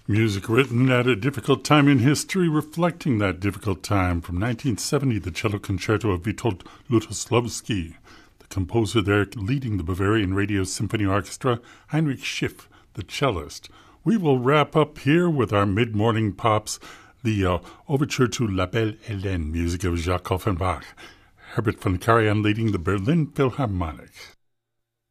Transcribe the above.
Music written at a difficult time in history, reflecting that difficult time. From 1970, the cello concerto of Witold Lutosławski. The composer there leading the Bavarian Radio Symphony Orchestra, Heinrich Schiff, the cellist. We will wrap up here with our mid-morning pops, the overture to La Belle Hélène, music of Jacques Offenbach. Herbert von Karajan leading the Berlin Philharmonic.